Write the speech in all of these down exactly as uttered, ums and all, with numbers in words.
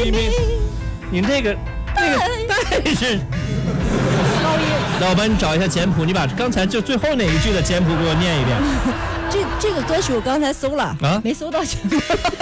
黎明。你这个那个但是高音。 那我帮你找一下简谱，你把刚才就最后那一句的简谱给我念一遍。 这这个歌曲我刚才搜了啊，没搜到简谱。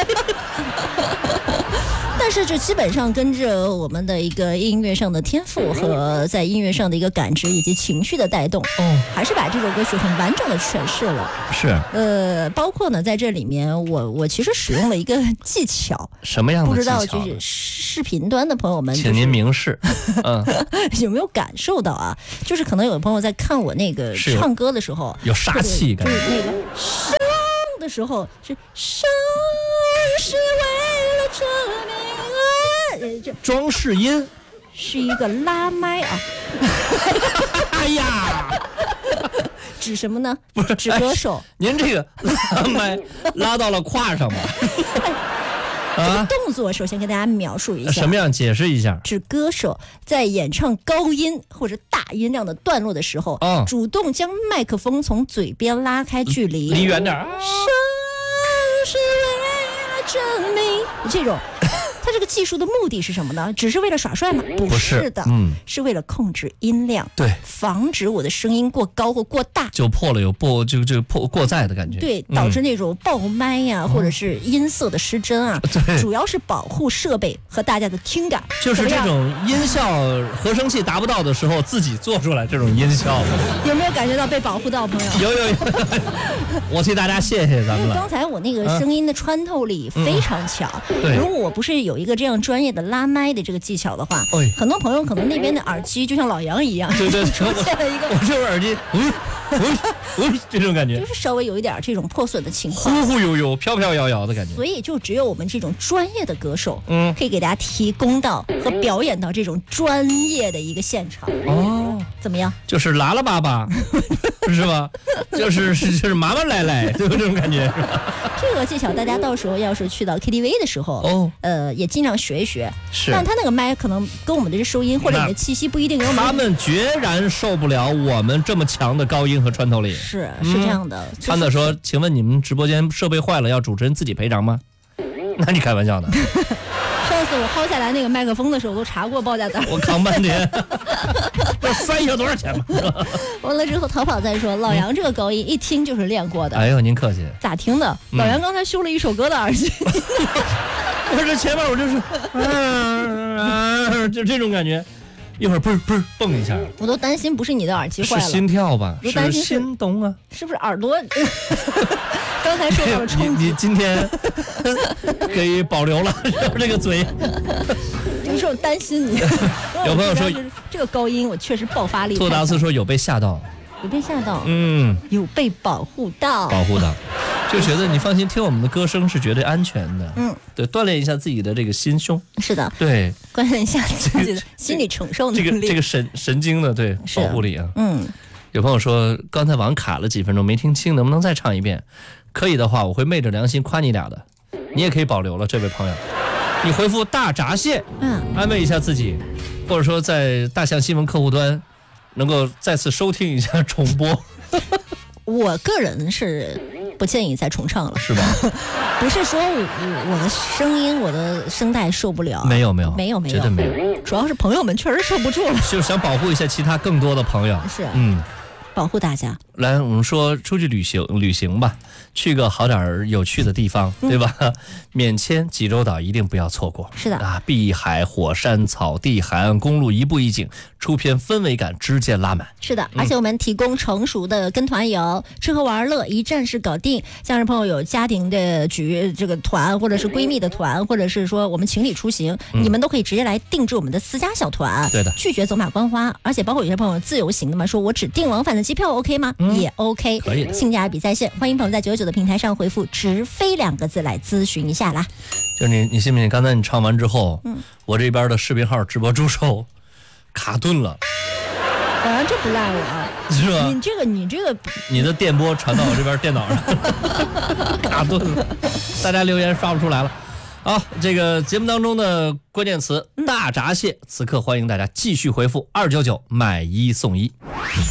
但是这基本上跟着我们的一个音乐上的天赋和在音乐上的一个感知以及情绪的带动，哦，还是把这首歌曲很完整的诠释了。 是， 呃，包括呢，在这里面我我其实使用了一个技巧， 什么样的不知技巧？ 道就是视频端的朋友们、就是， 请您明示，嗯， 有没有感受到啊？就是可能有的朋友在看我那个唱歌的时候， 有杀气感， 就是那个生的时候是生是为了证明。 装饰音是一个拉麦啊！ 哎呀， 指什么呢？不是指歌手。 哎、您这个拉麦拉到了胯上吧？ 这个动作首先跟大家描述一下， 什么样？解释一下。 指歌手在演唱高音或者大音量的段落的时候， 哦、 主动将麦克风从嘴边拉开距离， 离远点。 生是为了证明这种。他这个技术的目的是什么呢？只是为了耍帅吗？不是的，嗯，是为了控制音量， 对， 防止我的声音过高或过大， 就破了有破就就破过载的感觉， 对，导致那种爆麦呀、啊嗯，或者是音色的失真啊， 对， 主要是保护设备和大家的听感， 就是这种音效合成器达不到的时候，自己做出来这种音效， 有没有感觉到被保护到，朋友？ 有有有，我替大家谢谢咱们了。 刚才我那个声音的穿透力非常强，嗯嗯、如果我不是有一个这样专业的拉麦的这个技巧的话，哎、很多朋友可能那边的耳机就像老杨一样， 对对， 出现了一个我这耳机，嗯嗯嗯，这种感觉， 就是稍微有一点这种破损的情况， 忽忽悠悠、飘飘摇摇的感觉。 所以就只有我们这种专业的歌手，嗯，可以给大家提供到和表演到这种专业的一个现场。哦，怎么样？ 就是喇喇叭叭，是吧？就是是就是麻麻赖赖，就是这种感觉，是吧？ 这个技巧大家到时候要是去到 K T V 的时候，哦，呃，也尽量学一学。 是， 但他那个麦可能跟我们的这收音或者你的气息不一定有。 他们决然受不了我们这么强的高音和穿透力。 是是这样的。 潘子说：“请问你们直播间设备坏了，要主持人自己赔偿吗？”那你开玩笑呢？ 上次我薅下来那个麦克风的时候，我都查过报价单， 我扛半天，这翻一下多少钱吧？ 完了之后，淘宝再说，老杨这个高音一听就是练过的。 哎呦，您客气。 咋听的？老杨刚才修了一首歌的耳机。 我这前面我就是，嗯、啊，就这种感觉，一会儿嘣嘣蹦一下， 我都担心不是你的耳机坏了， 是心跳吧？ 是心动啊？ 是不是耳朵？刚才受到了冲击。 你你今天给保留了这个嘴， 有时候担心你。 有朋友说这个高音我确实爆发力。 托达斯说有被吓到， 有被吓到， 嗯， 有被保护到， 保护到，就觉得你放心听我们的歌声是绝对安全的， 嗯， 对，锻炼一下自己的这个心胸， 是的， 对， 锻炼一下自己的心理承受能力， 这个这个神神经的对保护力啊， 嗯。 有朋友说刚才网卡了几分钟没听清，能不能再唱一遍？可以的话，我会昧着良心夸你俩的，你也可以保留了，这位朋友，你回复大闸蟹，嗯，安慰一下自己，或者说在大象新闻客户端能够再次收听一下重播。 我个人是不建议再重唱了， 是吧？ 不是说我我的声音我的声带受不了， 没有没有没有没有， 绝对没有， 主要是朋友们确实受不住了， 就是想保护一下其他更多的朋友， 是嗯。 保护大家。 来，我们说出去旅行旅行吧，去个好点有趣的地方，对吧？嗯、免签济州岛一定不要错过。 是的啊，碧海、火山、草地、海岸公路一步一景，出片氛围感直接拉满。 是的，而且我们提供成熟的跟团游，嗯、吃喝玩乐一站式搞定。像是朋友有家庭的局这个团，或者是闺蜜的团，或者是说我们情侣出行，嗯、你们都可以直接来定制我们的私家小团。 对的， 拒绝走马观花。而且包括有些朋友自由行的嘛，说我只订往返的机票 OK 吗？嗯、也 OK， 可以的， 性价比在线。欢迎朋友在九九的平台上回复直飞两个字来咨询一下啦。 就是你你信不信？刚才你唱完之后，嗯，我这边的视频号直播助手卡顿了。 好像这不赖我啊， 是吧？ 你这个你这个你的电波传到我这边电脑上卡顿了，大家留言刷不出来了。好，这个节目当中的关键词大闸蟹，此刻欢迎大家继续回复二九九买一送一。